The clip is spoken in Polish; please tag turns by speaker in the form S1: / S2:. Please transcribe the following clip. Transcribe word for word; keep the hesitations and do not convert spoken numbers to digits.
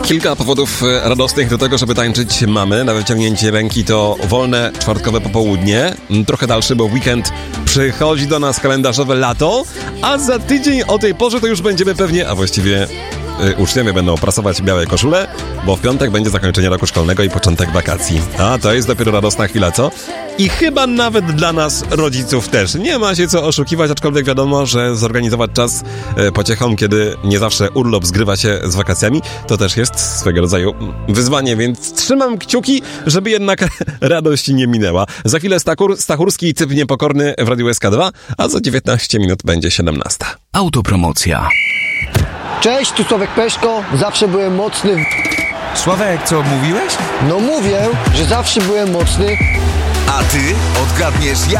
S1: Kilka powodów radosnych do tego, żeby tańczyć mamy. Na wyciągnięcie ręki to wolne czwartkowe popołudnie. Trochę dalszy, bo weekend przychodzi do nas kalendarzowe lato, a za tydzień o tej porze to już będziemy pewnie, a właściwie y, uczniowie będą prasować białe koszule, bo w piątek będzie zakończenie roku szkolnego i początek wakacji. A to jest dopiero radosna chwila, co? I chyba nawet dla nas, rodziców też. Nie ma się co oszukiwać, aczkolwiek wiadomo, że zorganizować czas e, pociechom, kiedy nie zawsze urlop zgrywa się z wakacjami, to też jest swego rodzaju wyzwanie, więc trzymam kciuki, żeby jednak radość nie minęła. Za chwilę Stachur, Stachurski i Typ Niepokorny w Radiu S K dwa, a za dziewiętnaście minut będzie siedemnasta.
S2: Autopromocja.
S3: Cześć, tu Sławek Peszko. Zawsze byłem mocny.
S4: Sławek, co mówiłeś?
S3: No mówię, że zawsze byłem mocny.
S2: A ty odgadniesz, jak